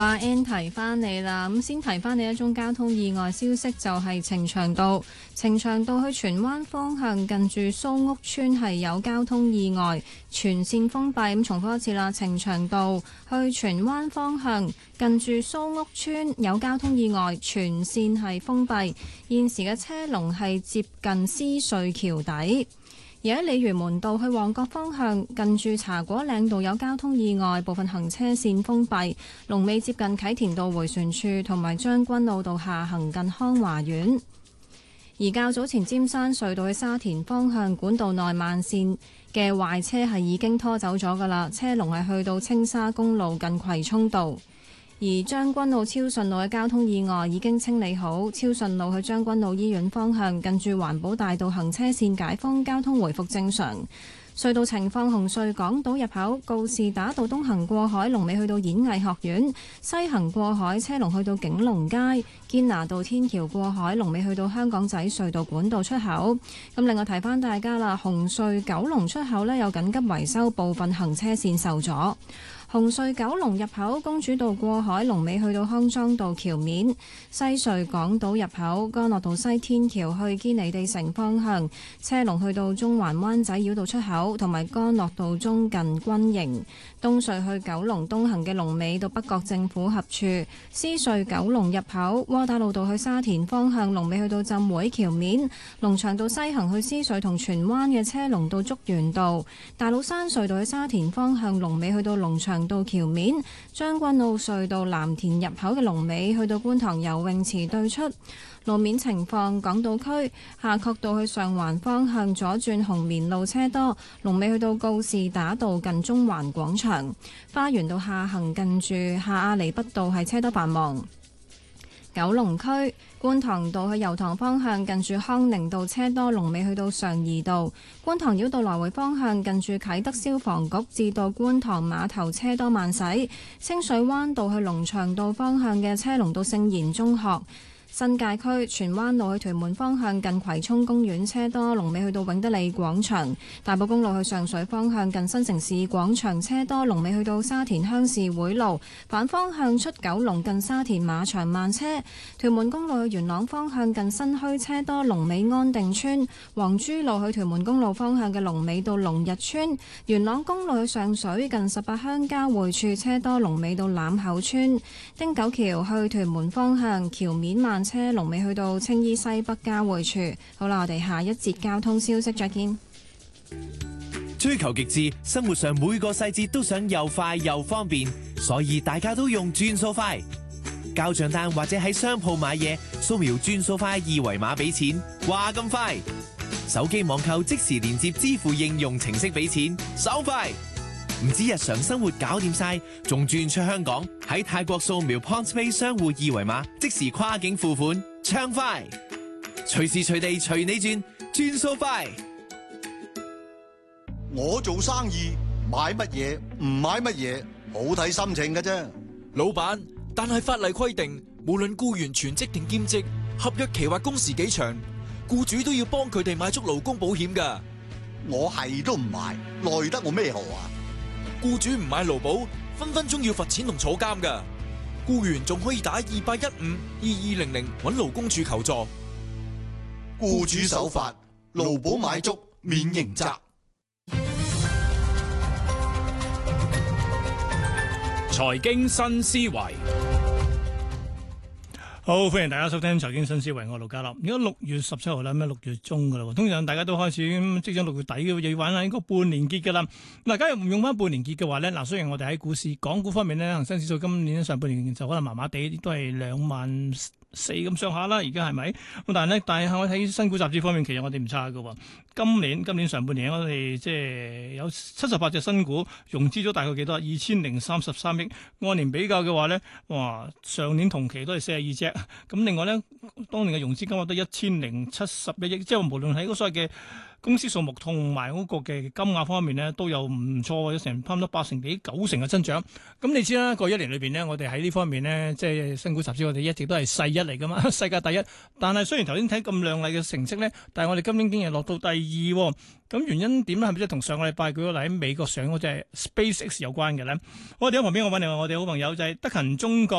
阿 N 提翻你啦，咁先提翻你一宗交通意外消息，就係呈祥道去荃灣方向近住蘇屋村係有交通意外，全線封閉。咁重複一次啦，呈祥道去荃灣方向近住蘇屋村有交通意外，全線係封閉。現時嘅車龍係接近獅隧橋底。而喺鯉魚門道去旺角方向，近住茶果嶺道有交通意外，部分行車線封閉，龍尾接近啟田道迴旋處同埋將軍澳道下行近康華苑。而較早前尖山隧道去沙田方向管道內慢線嘅壞車係已經拖走咗㗎啦，車龍係去到青沙公路近葵涌道。而將軍澳超順路嘅交通意外已經清理好，超順路去將軍澳醫院方向近住環保大道行車線解封，交通回復正常。隧道情況：紅隧港島入口告士打道東行過海，龍尾去到演藝學院；西行過海車龍去到景隆街，堅拿道天橋過海龍尾去到香港仔隧道管道出口。咁另外提翻大家啦，紅隧九龍出口呢有緊急維修，部分行車線受阻。紅隧九龍入口公主道過海龍尾去到康莊道橋面，西隧港島入口干諾道西天橋去堅尼地城方向車龍去到中環灣仔繞道出口，同埋干諾道中近軍營。東隧去九龍東行嘅龍尾到北角政府合署，獅隧九龍入口窩打老道去沙田方向龍尾去到浸會橋面，龍翔道西行去獅隧同荃灣嘅車龍到竹園道，大老山隧道去沙田方向龍尾去到龍翔到橋面，將軍澳隧道藍田入口嘅龍尾去到觀塘游泳池對出。路面情況：港島區夏慤道去上環方向左轉紅棉路車多，龍尾去到告士打道近中環廣場；花園道下行近住下亞厘畢道係車多繁忙。九龍區觀塘道去油塘方向近住康寧道車多，龍尾去到常怡道；觀塘繞道來回方向近住啟德消防局至到觀塘碼頭車多慢駛。清水灣道去龍翔道方向嘅車龍到聖言中學。新界區荃灣路去屯門方向近葵涌公園車多，龍尾去到永德利廣場；大埔公路去上水方向近新城市廣場車多，龍尾去到沙田鄉事會路；反方向出九龍近沙田馬場慢車。屯門公路去元朗方向近新墟車多，龍尾安定村；黃珠路去屯門公路方向嘅龍尾到龍日村；元朗公路去上水近18鄉交匯處車多，龍尾到欖口村；汀九橋去屯門方向橋面慢車龍尾去到青衣西北交匯處。好啦，我哋下一節交通消息再見。 追求極致，生活上每個細節都想又快又方便，所以大家都用轉數快。交賬單或者喺商鋪買嘢，掃描轉數快二維碼俾錢，話咁快。手機網購即時連接支付應用程式俾錢，手快。唔止日常生活搞掂晒，仲轉出香港，喺泰國掃描 PointsPay 商戶二維碼，即時跨境付款，暢快。隨時隨地隨你轉，轉數快。 我做生意買乜嘢唔買乜嘢，好睇心情㗎啫。 老闆，但係法例規定，無論僱員全職定兼職，合約期或工時幾長，僱主都要幫佢哋買足勞工保險㗎。 我係都唔買，奈得我咩何啊？ 僱主唔買勞保，分分鐘要罰錢同坐監㗎。僱員仲可以打28152200搵勞工處求助。 僱主守法，勞保買足免刑責。 財經新思維， 好歡迎大家收聽財經新思維，我係盧家樂。而家6月17號啦，咩6月中噶啦，通常大家都開始即將6月底嘅，又要玩下應該半年結噶啦。嗱，假如唔用翻半年結嘅話咧，嗱，雖然我哋喺股市港股方面咧，恒生指數今年上半年就可能麻麻地，都係24000咁上下啦，而家係咪？咁但係我睇新股集資方面，其實我哋唔差噶。今年上半年我哋即係有78隻新股融資咗大概幾多？2033億。按年比較嘅話咧，哇，上年同期都係42隻。咁另外咧，當年嘅融資金額都1071億，即係無論喺嗰所謂嘅公司數目同埋嗰個嘅金額方面咧都有唔錯，有成差唔多80%幾90%嘅增長。咁你知啦，過一年裏邊呢，我哋喺呢方面呢，即係新股集資，我哋一直都係世一嚟噶嘛，世界第一。但係雖然頭先睇咁亮麗嘅成績咧，但係我哋今年竟然落到第二喎。咁原因點咧？係咪即係同上個禮拜舉個例喺美國上嗰隻 SpaceX 有關嘅咧？我哋喺旁邊，我揾嚟我哋好朋友就係德勤中國